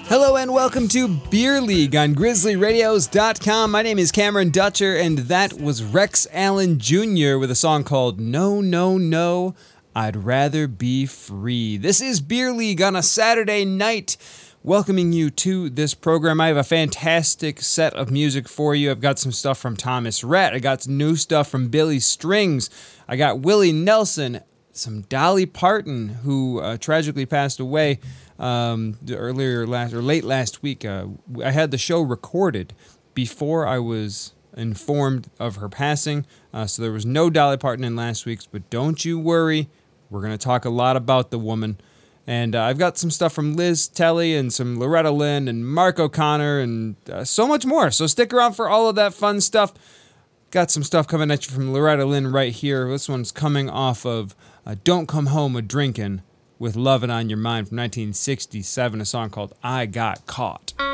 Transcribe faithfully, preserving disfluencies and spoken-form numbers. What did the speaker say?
Hello and welcome to Beer League on Grizzly Radios dot com. My name is Cameron Dutcher, and that was Rex Allen Junior with a song called No, No, No, I'd Rather Be Free. This is Beer League on a Saturday night, welcoming you to this program. I have a fantastic set of music for you. I've got some stuff from Thomas Rhett. I got some new stuff from Billy Strings. I got Willie Nelson, some Dolly Parton, who uh, tragically passed away Um, earlier last or late last week. uh, I had the show recorded before I was informed of her passing, uh, so there was no Dolly Parton in last week's, but don't you worry, we're going to talk a lot about the woman, and uh, I've got some stuff from Liz Telly and some Loretta Lynn and Mark O'Connor and uh, so much more, so stick around for all of that fun stuff. Got some stuff coming at you from Loretta Lynn right here. This one's coming off of uh, Don't Come Home A-Drinkin' with Lovin' on Your Mind from nineteen sixty-seven, a song called I Got Caught.